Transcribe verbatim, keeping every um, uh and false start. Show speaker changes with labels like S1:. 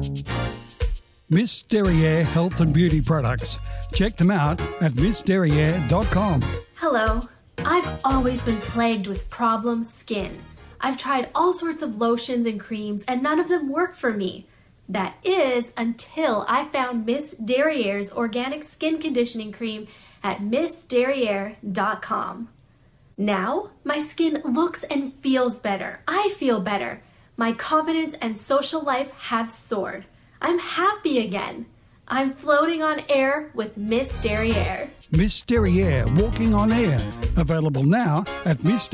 S1: Miss Derriere Health and Beauty Products. Check them out at miss derriere dot com.
S2: Hello. I've always been plagued with problem skin. I've tried all sorts of lotions and creams and none of them work for me. That is until I found Miss Derriere's organic skin conditioning cream at miss derriere dot com. Now, my skin looks and feels better. I feel better. My confidence and social life have soared. I'm happy again. I'm floating on air with Miss Derriere.
S1: Miss Derriere Walking on Air. Available now at Miss